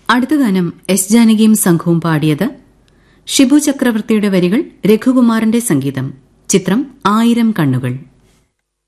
അടുത്ത ഗാനം എസ് ജാനകിയും സംഘവും പാടിയത്. ഷിബു ചക്രവർത്തിയുടെ വരികൾ, രഘുകുമാറിന്റെ സംഗീതം. ചിത്രം 1000 കണ്ണുകൾ.